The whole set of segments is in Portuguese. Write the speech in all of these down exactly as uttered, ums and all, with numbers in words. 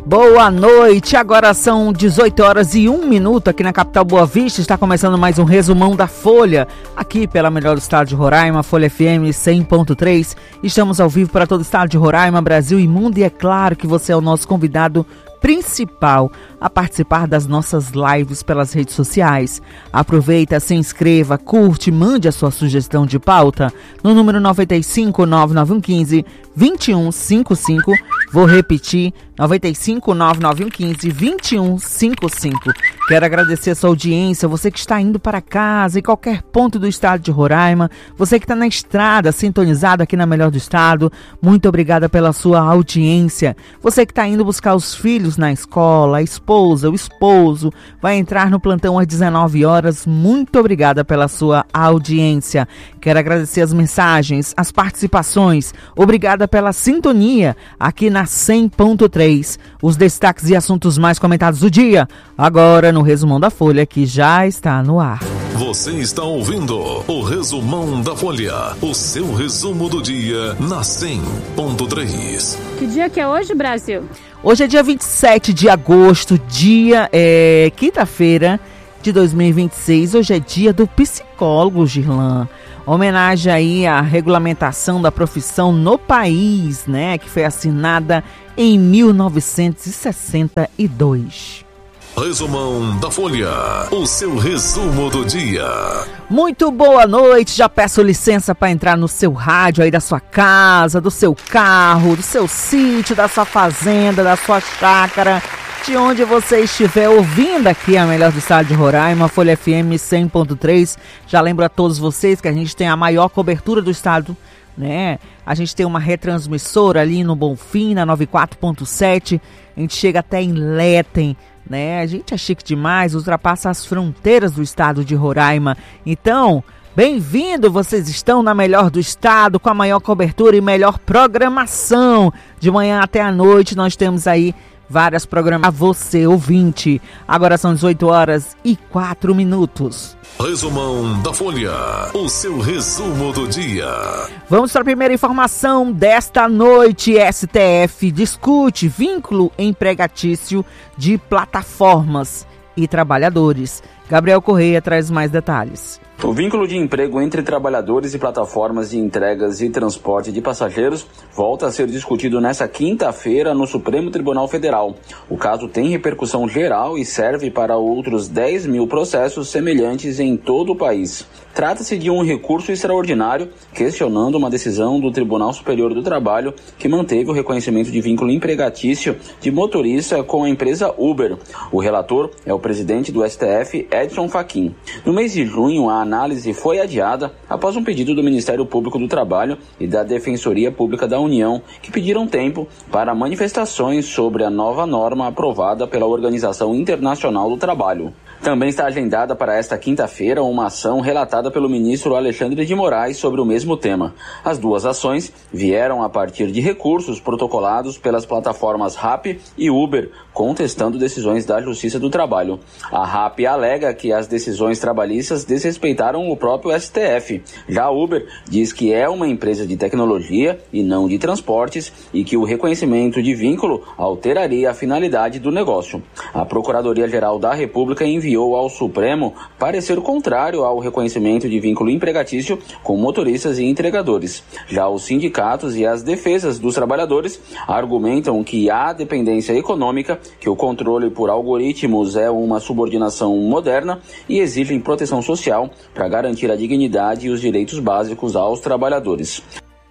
Boa noite, agora são dezoito horas e um minuto aqui na capital Boa Vista. Está começando mais um resumão da Folha, aqui pela melhor do estado de Roraima, Folha F M cem ponto três. Estamos ao vivo para todo o estado de Roraima, Brasil e mundo, e é claro que você é o nosso convidado principal a participar das nossas lives pelas redes sociais. Aproveita, se inscreva, curte, mande a sua sugestão de pauta no número nove cinco nove nove um um cinco, dois um cinco cinco. Vou repetir, nove cinco nove nove um um cinco, dois um cinco cinco. Quero agradecer a sua audiência, você que está indo para casa, em qualquer ponto do estado de Roraima, você que está na estrada, sintonizado aqui na melhor do estado, muito obrigada pela sua audiência. Você que está indo buscar os filhos na escola, a esposa, o esposo, vai entrar no plantão às dezenove horas, muito obrigada pela sua audiência. Quero agradecer as mensagens, as participações, obrigada pela sintonia aqui na cem ponto três. Os destaques e assuntos mais comentados do dia, agora no Resumão da Folha, que já está no ar. Você está ouvindo o Resumão da Folha, o seu resumo do dia na cem ponto três. Que dia que é hoje, Brasil? Hoje é dia vinte e sete de agosto, dia é, quinta-feira de dois mil e vinte e seis. Hoje é dia do psicólogo, Girlan. Homenagem aí à regulamentação da profissão no país, né, que foi assinada em mil novecentos e sessenta e dois. Resumão da Folha, o seu resumo do dia. Muito boa noite, já peço licença para entrar no seu rádio aí da sua casa, do seu carro, do seu sítio, da sua fazenda, da sua chácara, de onde você estiver ouvindo aqui a melhor do estado de Roraima, Folha F M cem ponto três. Já lembro a todos vocês que a gente tem a maior cobertura do estado, né? A gente tem uma retransmissora ali no Bonfim, na noventa e quatro ponto sete. A gente chega até em Letem, né? A gente é chique demais, ultrapassa as fronteiras do estado de Roraima. Então, bem-vindo, vocês estão na melhor do estado, com a maior cobertura e melhor programação. De manhã até a noite nós temos aí várias programas a você, ouvinte. Agora são dezoito horas e quatro minutos. Resumão da Folha, o seu resumo do dia. Vamos para a primeira informação desta noite. S T F discute vínculo empregatício de plataformas e trabalhadores. Gabriel Correia traz mais detalhes. O vínculo de emprego entre trabalhadores e plataformas de entregas e transporte de passageiros volta a ser discutido nesta quinta-feira no Supremo Tribunal Federal. O caso tem repercussão geral e serve para outros dez mil processos semelhantes em todo o país. Trata-se de um recurso extraordinário questionando uma decisão do Tribunal Superior do Trabalho que manteve o reconhecimento de vínculo empregatício de motorista com a empresa Uber. O relator é o presidente do S T F, Edson Fachin. No mês de junho, a análise foi adiada após um pedido do Ministério Público do Trabalho e da Defensoria Pública da União, que pediram tempo para manifestações sobre a nova norma aprovada pela Organização Internacional do Trabalho. Também está agendada para esta quinta-feira uma ação relatada pelo ministro Alexandre de Moraes sobre o mesmo tema. As duas ações vieram a partir de recursos protocolados pelas plataformas Rappi e Uber, contestando decisões da Justiça do Trabalho. A Rappi alega que as decisões trabalhistas desrespeitaram o próprio S T F. Já a Uber diz que é uma empresa de tecnologia e não de transportes e que o reconhecimento de vínculo alteraria a finalidade do negócio. A Procuradoria-Geral da República enviou enviou ao Supremo parecer contrário ao reconhecimento de vínculo empregatício com motoristas e entregadores. Já os sindicatos e as defesas dos trabalhadores argumentam que há dependência econômica, que o controle por algoritmos é uma subordinação moderna e exigem proteção social para garantir a dignidade e os direitos básicos aos trabalhadores.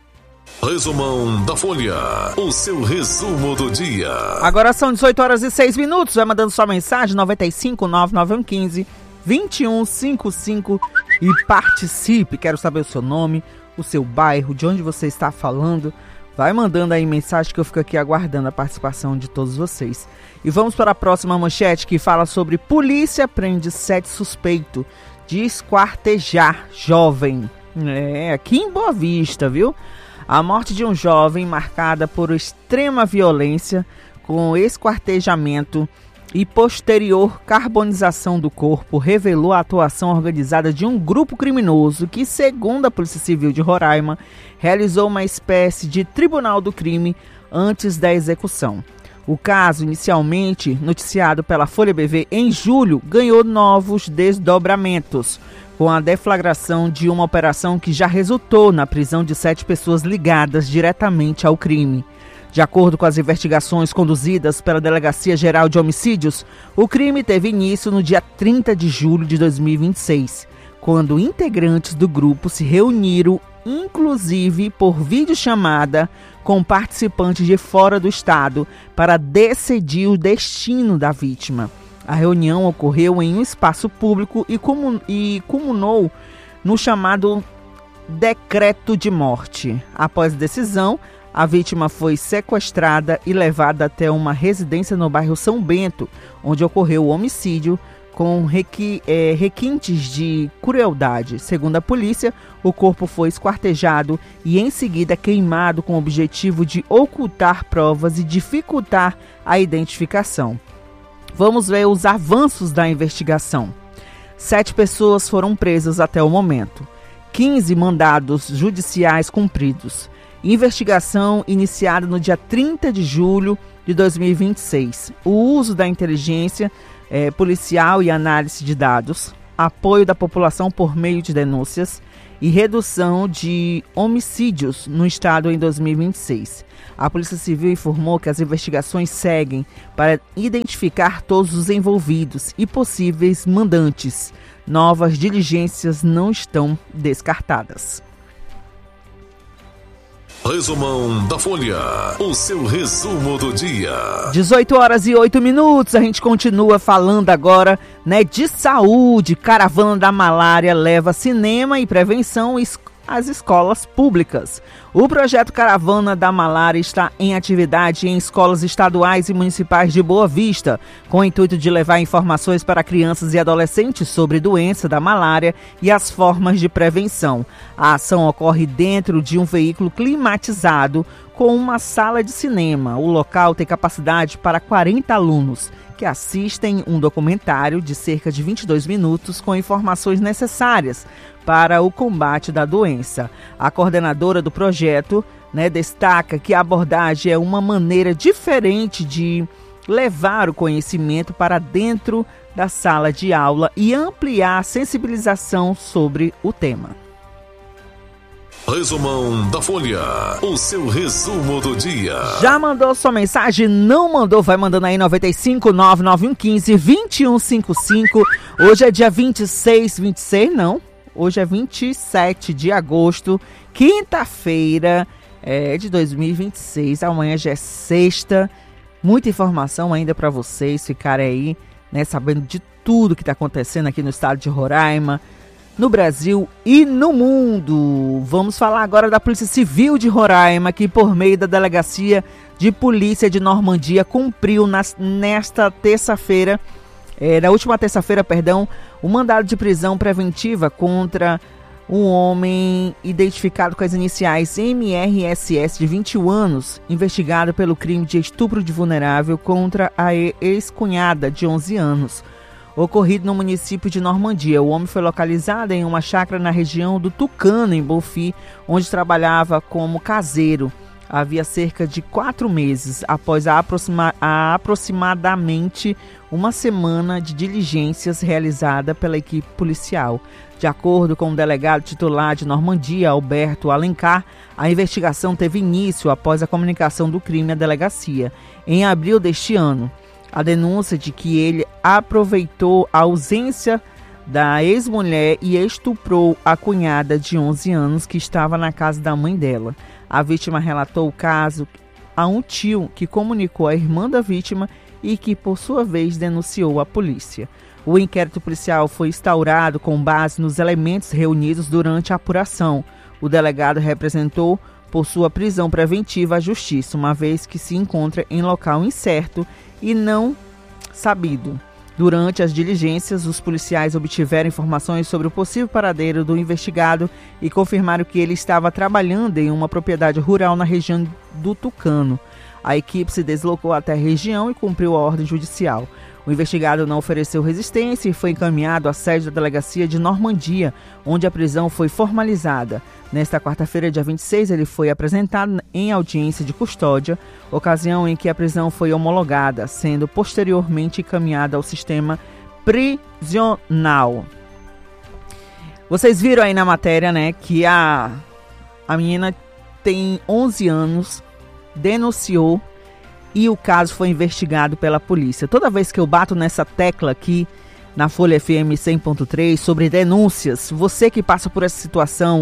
Resumão da Folha, o seu resumo do dia. Agora são dezoito horas e seis minutos. Vai mandando sua mensagem nove cinco nove nove um cinco, dois um cinco cinco e participe. Quero saber o seu nome, o seu bairro, de onde você está falando. Vai mandando aí mensagem que eu fico aqui aguardando a participação de todos vocês. E vamos para a próxima manchete, que fala sobre polícia prende sete suspeitos de esquartejar jovem. É, aqui em Boa Vista, viu? A morte de um jovem marcada por extrema violência, com esquartejamento e posterior carbonização do corpo, revelou a atuação organizada de um grupo criminoso que, segundo a Polícia Civil de Roraima, realizou uma espécie de tribunal do crime antes da execução. O caso, inicialmente noticiado pela Folha B V em julho, ganhou novos desdobramentos, com a deflagração de uma operação que já resultou na prisão de sete pessoas ligadas diretamente ao crime. De acordo com as investigações conduzidas pela Delegacia Geral de Homicídios, o crime teve início no dia trinta de julho de dois mil e vinte e seis, quando integrantes do grupo se reuniram, inclusive por videochamada, com participantes de fora do estado, para decidir o destino da vítima. A reunião ocorreu em um espaço público e, comun- e culminou no chamado decreto de morte. Após a decisão, a vítima foi sequestrada e levada até uma residência no bairro São Bento, onde ocorreu o homicídio com requi- é, requintes de crueldade. Segundo a polícia, o corpo foi esquartejado e em seguida queimado com o objetivo de ocultar provas e dificultar a identificação. Vamos ver os avanços da investigação. Sete pessoas foram presas até o momento. quinze mandados judiciais cumpridos. Investigação iniciada no dia trinta de julho de dois mil e vinte e seis. O uso da inteligência eh, policial e análise de dados, apoio da população por meio de denúncias e redução de homicídios no estado em dois mil e vinte e seis. A Polícia Civil informou que as investigações seguem para identificar todos os envolvidos e possíveis mandantes. Novas diligências não estão descartadas. Resumão da Folha, o seu resumo do dia. dezoito horas e oito minutos, a gente continua falando agora, né, de saúde. Caravana da Malária leva cinema e prevenção às escolas públicas. O projeto Caravana da Malária está em atividade em escolas estaduais e municipais de Boa Vista, com o intuito de levar informações para crianças e adolescentes sobre a doença da malária e as formas de prevenção. A ação ocorre dentro de um veículo climatizado com uma sala de cinema. O local tem capacidade para quarenta alunos, que assistem um documentário de cerca de vinte e dois minutos com informações necessárias para o combate da doença. A coordenadora do projeto, né, destaca que a abordagem é uma maneira diferente de levar o conhecimento para dentro da sala de aula e ampliar a sensibilização sobre o tema. Resumão da Folha, o seu resumo do dia. Já mandou sua mensagem? Não mandou? Vai mandando aí noventa e cinco, nove nove um um cinco, dois um cinco cinco. Hoje é dia vinte e seis, vinte e seis não, hoje é vinte e sete de agosto, quinta-feira é, de dois mil e vinte e seis. Amanhã já é sexta. Muita informação ainda para vocês ficarem aí, né, sabendo de tudo que está acontecendo aqui no estado de Roraima, no Brasil e no mundo. Vamos falar agora da Polícia Civil de Roraima, que por meio da Delegacia de Polícia de Normandia cumpriu nas, nesta terça-feira, é, na última terça-feira, perdão, o mandado de prisão preventiva contra um homem identificado com as iniciais M R S S de vinte e um anos, investigado pelo crime de estupro de vulnerável contra a ex-cunhada de onze anos. Ocorrido no município de Normandia. O homem foi localizado em uma chácara na região do Tucano, em Bonfim, onde trabalhava como caseiro. Havia cerca de quatro meses, após a, aproxima, a aproximadamente uma semana de diligências realizada pela equipe policial. De acordo com o delegado titular de Normandia, Alberto Alencar, a investigação teve início após a comunicação do crime à delegacia, em abril deste ano. A denúncia de que ele aproveitou a ausência da ex-mulher e estuprou a cunhada de onze anos que estava na casa da mãe dela. A vítima relatou o caso a um tio que comunicou à irmã da vítima e que, por sua vez, denunciou a polícia. O inquérito policial foi instaurado com base nos elementos reunidos durante a apuração. O delegado representou por sua prisão preventiva à justiça, uma vez que se encontra em local incerto e não sabido. Durante as diligências, os policiais obtiveram informações sobre o possível paradeiro do investigado e confirmaram que ele estava trabalhando em uma propriedade rural na região do Tucano. A equipe se deslocou até a região e cumpriu a ordem judicial. O investigado não ofereceu resistência e foi encaminhado à sede da delegacia de Normandia, onde a prisão foi formalizada. Nesta quarta-feira, dia vinte e seis, ele foi apresentado em audiência de custódia, ocasião em que a prisão foi homologada, sendo posteriormente encaminhada ao sistema prisional. Vocês viram aí na matéria, né, que a, a menina tem onze anos, denunciou e o caso foi investigado pela polícia. Toda vez que eu bato nessa tecla aqui na Folha F M cem ponto três sobre denúncias, você que passa por essa situação,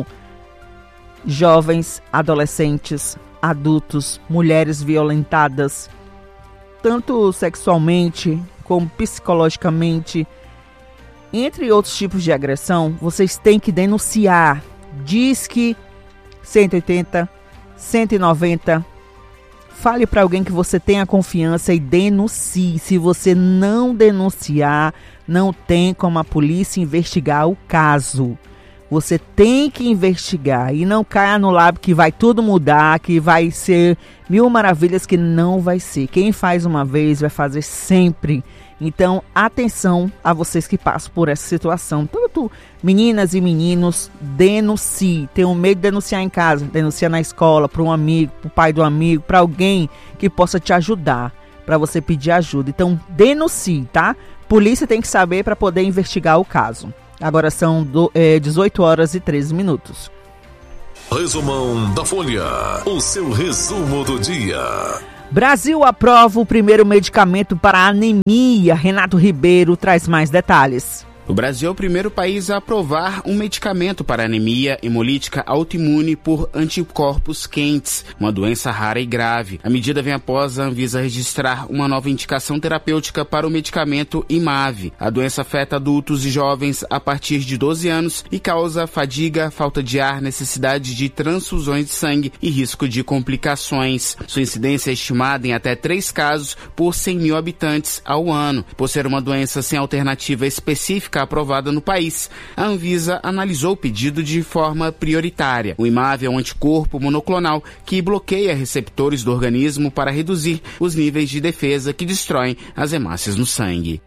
jovens, adolescentes, adultos, mulheres violentadas, tanto sexualmente como psicologicamente, entre outros tipos de agressão, vocês têm que denunciar. Disque cento e oitenta, cento e noventa. Fale para alguém que você tenha confiança e denuncie. Se você não denunciar, não tem como a polícia investigar o caso. Você tem que investigar e não caia no lábio que vai tudo mudar, que vai ser mil maravilhas, que não vai ser. Quem faz uma vez vai fazer sempre. Então, atenção a vocês que passam por essa situação. Tanto meninas e meninos, denuncie. Tenham medo de denunciar em casa, denunciar na escola, para um amigo, para o pai do amigo, para alguém que possa te ajudar, para você pedir ajuda. Então, denuncie, tá? Polícia tem que saber para poder investigar o caso. Agora são do, é, dezoito horas e treze minutos. Resumão da Folha. O seu resumo do dia. Brasil aprova o primeiro medicamento para anemia. Renato Ribeiro traz mais detalhes. O Brasil é o primeiro país a aprovar um medicamento para anemia hemolítica autoimune por anticorpos quentes, uma doença rara e grave. A medida vem após a Anvisa registrar uma nova indicação terapêutica para o medicamento Imave. A doença afeta adultos e jovens a partir de doze anos e causa fadiga, falta de ar, necessidade de transfusões de sangue e risco de complicações. Sua incidência é estimada em até três casos por cem mil habitantes ao ano. Por ser uma doença sem alternativa específica aprovada no país, a Anvisa analisou o pedido de forma prioritária. O Imave é um anticorpo monoclonal que bloqueia receptores do organismo para reduzir os níveis de defesa que destroem as hemácias no sangue.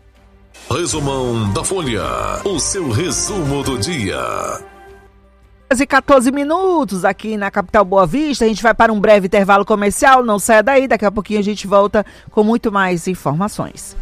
Resumão da Folha. O seu resumo do dia. E quatorze minutos aqui na capital Boa Vista. A gente vai para um breve intervalo comercial. Não saia daí, daqui a pouquinho a gente volta com muito mais informações.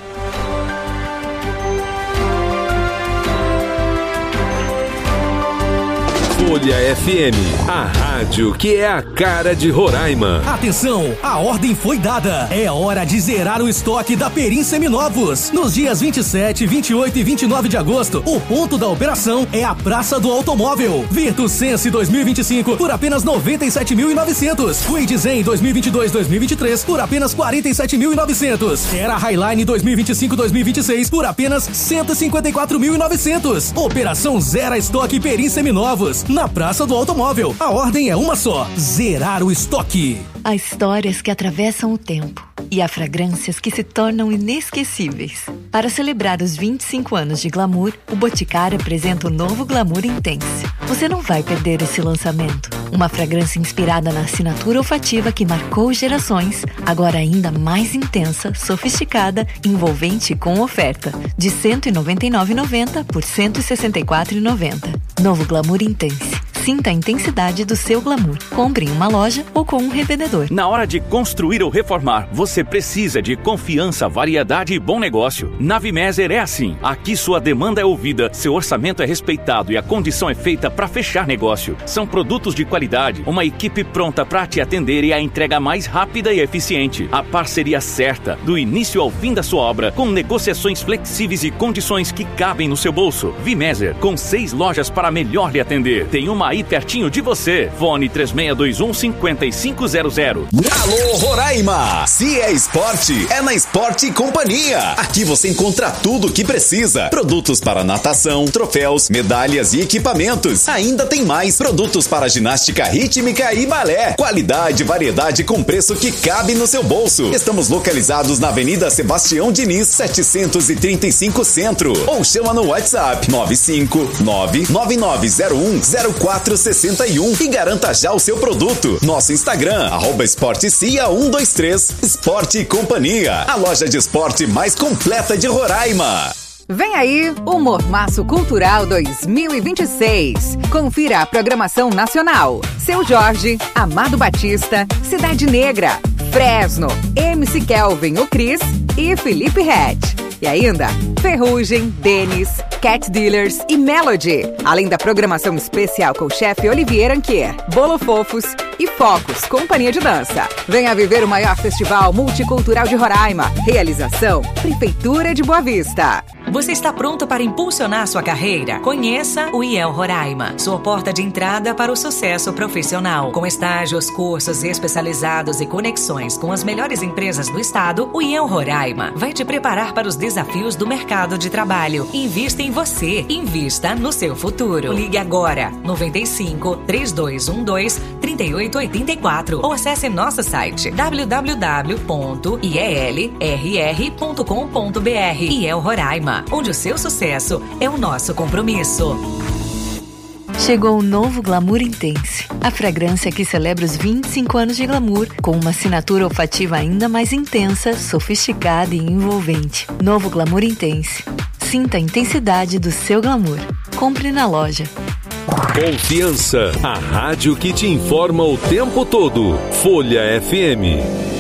Folha F M, a rádio que é a cara de Roraima. Atenção, a ordem foi dada. É hora de zerar o estoque da Perim Seminovos. Nos dias vinte e sete, vinte e oito e vinte e nove de agosto, o ponto da operação é a Praça do Automóvel. Virtus Sense dois mil e vinte e cinco por apenas noventa e sete mil e novecentos. Kwid Zen dois mil e vinte e dois dois mil e vinte e três por apenas quarenta e sete mil e novecentos. Era Highline dois mil e vinte e cinco dois mil e vinte e seis por apenas cento e cinquenta e quatro mil e novecentos. Operação Zera Estoque Perim Seminovos. Na Praça do Automóvel. A ordem é uma só: zerar o estoque. Há histórias que atravessam o tempo e há fragrâncias que se tornam inesquecíveis. Para celebrar os vinte e cinco anos de Glamour, o Boticário apresenta o novo Glamour Intense. Você não vai perder esse lançamento. Uma fragrância inspirada na assinatura olfativa que marcou gerações, agora ainda mais intensa, sofisticada, envolvente e com oferta. De cento e noventa e nove reais e noventa centavos por cento e sessenta e quatro reais e noventa centavos. Novo Glamour Intense. Sinta a intensidade do seu glamour. Compre em uma loja ou com um revendedor. Na hora de construir ou reformar, você precisa de confiança, variedade e bom negócio. Na Vimeser é assim. Aqui sua demanda é ouvida, seu orçamento é respeitado e a condição é feita para fechar negócio. São produtos de qualidade, uma equipe pronta para te atender e a entrega mais rápida e eficiente. A parceria certa, do início ao fim da sua obra, com negociações flexíveis e condições que cabem no seu bolso. Vimeser, com seis lojas para melhor lhe atender. Tem uma aí pertinho de você. Fone três seis dois um, cinco cinco zero zero. Alô Roraima! Se é esporte, é na Esporte Companhia. Aqui você encontra tudo o que precisa. Produtos para natação, troféus, medalhas e equipamentos. Ainda tem mais produtos para ginástica rítmica e balé. Qualidade, variedade com preço que cabe no seu bolso. Estamos localizados na Avenida Sebastião Diniz, setecentos e trinta e cinco Centro. Ou chama no WhatsApp nove cinco nove nove nove zero um zero quatro quatro seis um e garanta já o seu produto. Nosso Instagram, arroba esportecia um dois três. Esporte e Companhia, a loja de esporte mais completa de Roraima. Vem aí o Mormaço Cultural dois mil e vinte e seis. Confira a programação nacional. Seu Jorge, Amado Batista, Cidade Negra, Fresno, M C Kelvin, o Cris e Felipe Ret. E ainda, Ferrugem, Denis, Cat Dealers e Melody. Além da programação especial com o chefe Olivier Anquier, Bolo Fofos e Focus, companhia de dança. Venha viver o maior festival multicultural de Roraima. Realização, Prefeitura de Boa Vista. Você está pronto para impulsionar sua carreira? Conheça o I E L Roraima, sua porta de entrada para o sucesso profissional. Com estágios, cursos especializados e conexões com as melhores empresas do estado, o I E L Roraima vai te preparar para os desafios do mercado de trabalho. Invista em você, invista no seu futuro. Ligue agora, nove cinco, três dois um dois, três oito oito quatro ou acesse nosso site w w w ponto i e l r r ponto com ponto b r. I E L Roraima, onde o seu sucesso é o nosso compromisso. Chegou o novo Glamour Intense, a fragrância que celebra os vinte e cinco anos de glamour, com uma assinatura olfativa ainda mais intensa, sofisticada e envolvente. Novo Glamour Intense. Sinta a intensidade do seu glamour. Compre na loja. Confiança, a rádio que te informa o tempo todo. Folha F M.